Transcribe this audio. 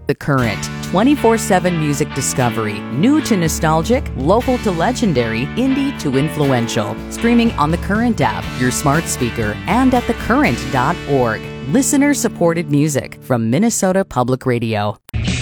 The Current, 24/7 music discovery, new to nostalgic, local to legendary, indie to influential. Streaming on the Current app, your smart speaker, and at thecurrent.org. Listener-supported music from Minnesota Public Radio.